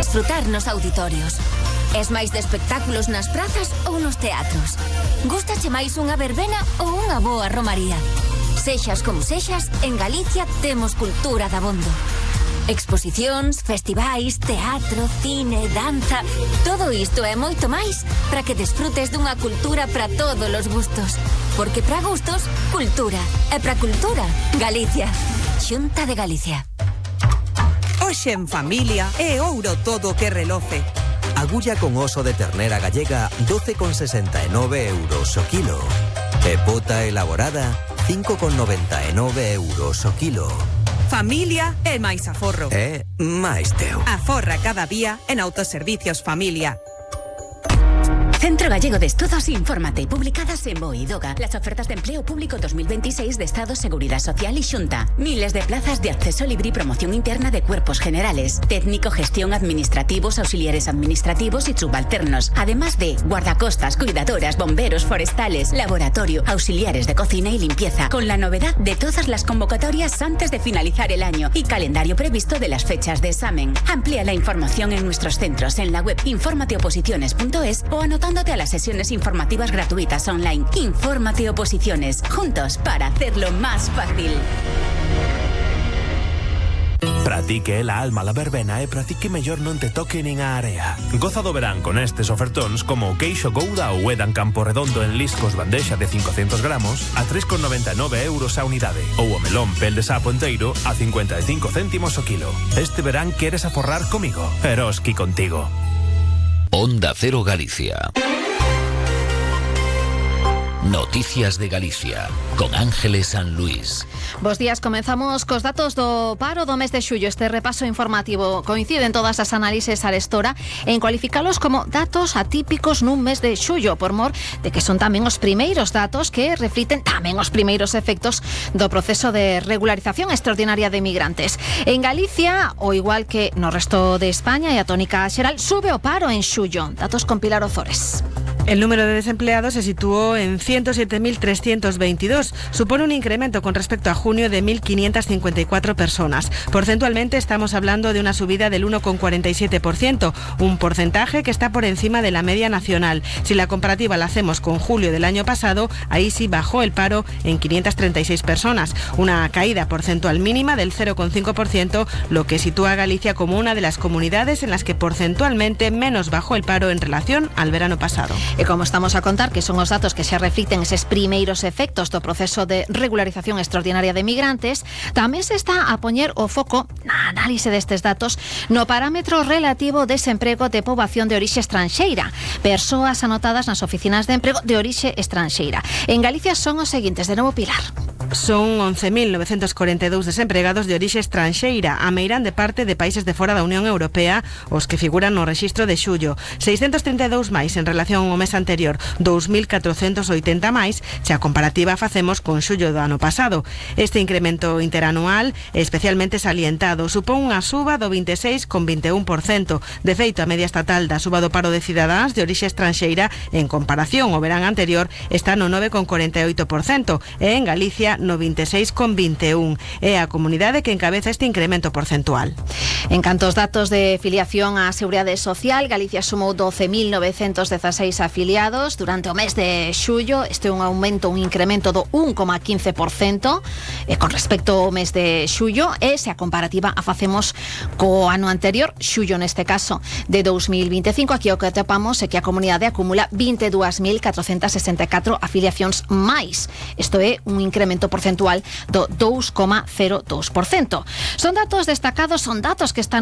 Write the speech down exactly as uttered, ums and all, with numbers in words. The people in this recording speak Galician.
desfrutar nos auditorios. Es máis de espectáculos nas prazas ou nos teatros? Gústache máis unha verbena ou unha boa romaría? Sexas como sexas, en Galicia temos cultura dabondo. Exposicións, festivais, teatro, cine, danza... Todo isto e moito máis para que desfrutes dunha cultura para todos os gustos. Porque para gustos, cultura. E para cultura, Galicia. Xunta de Galicia. Hoxe en familia é ouro todo que reloce. Agulla con oso de ternera gallega, doce con sesenta e nove euros o kilo. E bota elaborada, cinco con noventa e nove euros o kilo. Familia é máis aforro. É máis teu. Aforra cada día en Autoservicios Familia. Centro Gallego de Estudos, infórmate. Publicadas en Boidoga. Las ofertas de empleo público dos mil veintiséis de Estado, Seguridad Social y Xunta. Miles de plazas de acceso libre y promoción interna de cuerpos generales. Técnico, gestión, administrativos, auxiliares administrativos y subalternos. Además de guardacostas, cuidadoras, bomberos, forestales, laboratorio, auxiliares de cocina y limpieza. Con la novedad de todas las convocatorias antes de finalizar el año y calendario previsto de las fechas de examen. Amplía la información en nuestros centros en la web infórmateoposiciones punto es o anotándote a las sesiones informativas gratuitas online. Infórmate Oposiciones, juntos para hacerlo más fácil. Para ti que é la alma la verbena e para ti que mellor non te toque nin a area. Goza do verán con estes ofertóns como o queixo Gouda ou Edam Campo Redondo en liscos bandexa de cincocentos gramos a tres con noventa e nove euros a unidade ou o melón pel de sapo enteiro a cincuenta e cinco céntimos o kilo. Este verán queres aforrar comigo? Eroski contigo. Onda Cero Galicia. Noticias de Galicia, con Ángeles San Luis. Bos días, comenzamos cos datos do paro do mes de xullo. Este repaso informativo coinciden todas as análises arestora en cualificalos como datos atípicos nun mes de xullo, por mor de que son tamén os primeiros datos que refliten tamén os primeiros efectos do proceso de regularización extraordinaria de migrantes. En Galicia, o igual que no resto de España e a tónica xeral, sube o paro en xullo. Datos con Pilar Ozores. El número de desempleados se situó en ciento siete mil trescientos veintidós. Supone un incremento con respecto a junio de mil quinientas cincuenta y cuatro personas. Porcentualmente estamos hablando de una subida del uno coma cuarenta y siete por ciento, un porcentaje que está por encima de la media nacional. Si la comparativa la hacemos con julio del año pasado, ahí sí bajó el paro en quinientas treinta y seis personas, una caída porcentual mínima del cero coma cinco por ciento, lo que sitúa a Galicia como una de las comunidades en las que porcentualmente menos bajó el paro en relación al verano pasado. E como estamos a contar que son os datos que xa reflicten eses primeiros efectos do proceso de regularización extraordinaria de migrantes, tamén se está a poñer o foco na análise destes datos no parámetro relativo de desemprego de poboación de orixe estranxeira, persoas anotadas nas oficinas de emprego de orixe estranxeira. En Galicia son os seguintes, de novo Pilar. Son once mil novecientos cuarenta e dous desempregados de orixe estranxeira, a meirán de parte de países de fora da Unión Europea, os que figuran no rexistro de xullo. seiscentos trinta e dous máis en relación ao mes anterior, dous mil catrocentos oitenta máis, se a comparativa facemos con xullo do ano pasado. Este incremento interanual é especialmente salientado, supón unha suba do vinte e seis coma vinte e un por cento. De feito, a media estatal da suba do paro de cidadáns de orixe estranxeira en comparación ao verán anterior está no nove coma cuarenta e oito por cento e en Galicia no vinte e seis coma vinte e un. É a comunidade que encabeza este incremento porcentual. En canto aos datos de filiación á Seguridade Social, Galicia sumou doce mil novecentos dezaseis afiliados durante o mes de xullo. Este é un aumento, un incremento do un coma quince por cento e con respecto ao mes de xullo, e se a comparativa a facemos co ano anterior, xullo neste caso de dous mil vinte e cinco, aquí o que atopamos é que a comunidade acumula vinte e dúas mil catrocentas sesenta e catro afiliacións máis. Isto é un incremento porcentual do dous coma cero dous por cento. Son datos destacados, son datos que están